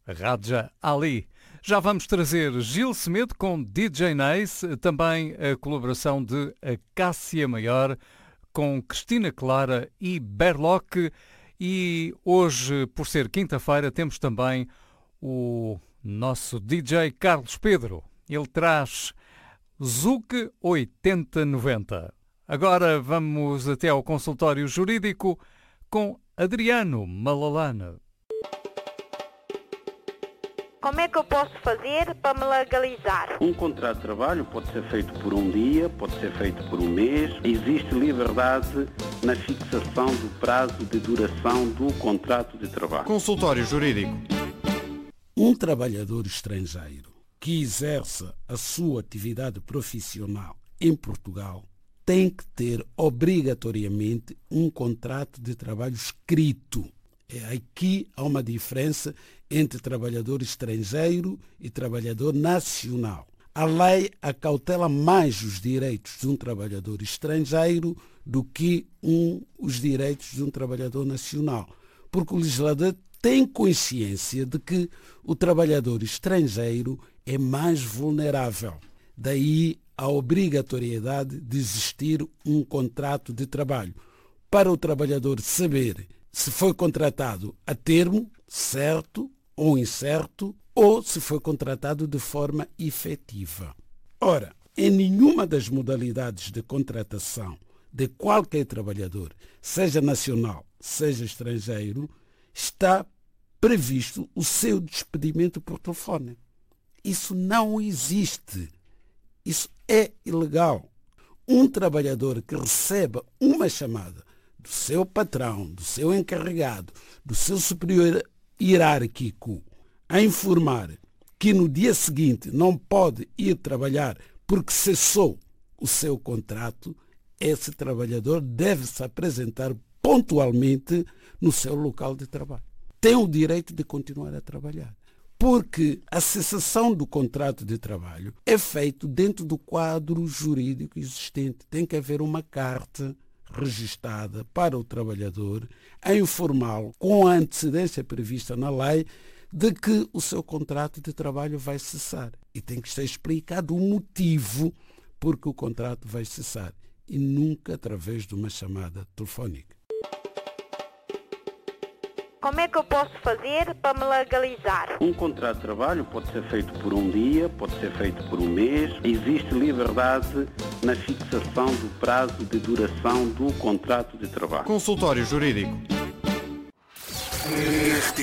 Raja Ali. Já vamos trazer Gil Semedo com DJ Nace, também a colaboração de Acácia Maior com Cristina Clara e Berloc. E hoje, por ser quinta-feira, temos também o nosso DJ Carlos Pedro. Ele traz Zuc 8090. Agora vamos até ao consultório jurídico com Adriano Malalana. Como é que eu posso fazer para me legalizar? Um contrato de trabalho pode ser feito por um dia, pode ser feito por um mês. Existe liberdade na fixação do prazo de duração do contrato de trabalho. Consultório jurídico. Um trabalhador estrangeiro que exerça a sua atividade profissional em Portugal tem que ter obrigatoriamente um contrato de trabalho escrito. Aqui há uma diferença entre trabalhador estrangeiro e trabalhador nacional. A lei acautela mais os direitos de um trabalhador estrangeiro do que os direitos de um trabalhador nacional, porque o legislador tem consciência de que o trabalhador estrangeiro é mais vulnerável. Daí a obrigatoriedade de existir um contrato de trabalho, para o trabalhador saber se foi contratado a termo, certo ou incerto, ou se foi contratado de forma efetiva. Ora, em nenhuma das modalidades de contratação de qualquer trabalhador, seja nacional, seja estrangeiro, está previsto o seu despedimento por telefone. Isso não existe. Isso é ilegal. Um trabalhador que receba uma chamada do seu patrão, do seu encarregado, do seu superior hierárquico, a informar que no dia seguinte não pode ir trabalhar porque cessou o seu contrato, esse trabalhador deve se apresentar pontualmente no seu local de trabalho. Tem o direito de continuar a trabalhar, porque a cessação do contrato de trabalho é feito dentro do quadro jurídico existente. Tem que haver uma carta registada para o trabalhador a informá-lo com a antecedência prevista na lei de que o seu contrato de trabalho vai cessar. E tem que ser explicado o motivo por que o contrato vai cessar e nunca através de uma chamada telefónica. Como é que eu posso fazer para me legalizar? Um contrato de trabalho pode ser feito por um dia, pode ser feito por um mês. Existe liberdade na fixação do prazo de duração do contrato de trabalho. Consultório jurídico.